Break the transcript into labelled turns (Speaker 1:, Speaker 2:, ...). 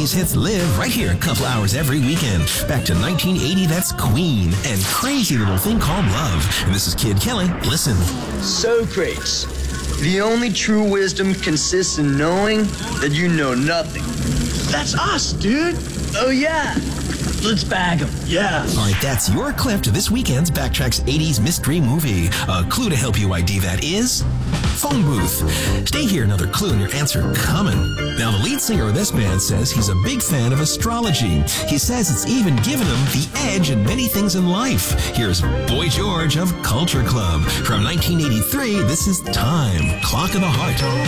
Speaker 1: 80s hits live right here a couple hours every weekend. Back to 1980, that's Queen and Crazy Little Thing Called Love. And this is Kid Kelly. Listen.
Speaker 2: Socrates, the only true wisdom consists in knowing that you know nothing.
Speaker 3: That's us, dude.
Speaker 2: Oh, yeah. Let's bag them.
Speaker 3: Yeah.
Speaker 1: All right, that's your clip to this weekend's Backtracks 80s mystery movie. A clue to help you ID that is phone booth. Stay here, another clue and your answer coming. Now, the lead singer of this band says he's a big fan of astrology. He says it's even given him the edge in many things in life. Here's Boy George of Culture Club. From 1983, this is Time, Clock of the Heart.